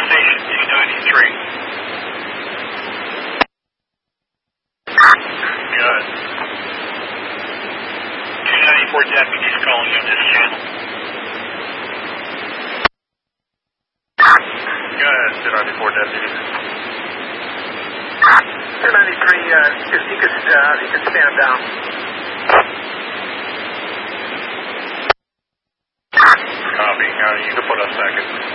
station 293. Good. 294 deputies calling in this channel. Good. 294 deputies. 293, if you could stand down. Copy. You can put us back in.